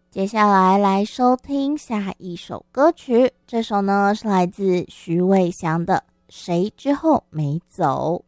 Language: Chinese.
接下来收听下一首歌曲，这首呢是来自徐伟翔的《谁之后没走》。